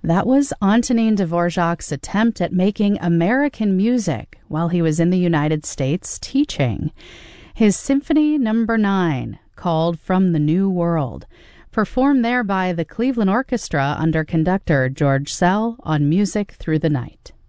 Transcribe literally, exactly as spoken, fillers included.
That was Antonin Dvorak's attempt at making American music while he was in the United States teaching. His Symphony Number nine, called From the New World, performed there by the Cleveland Orchestra under conductor George Szell on Music Through the Night.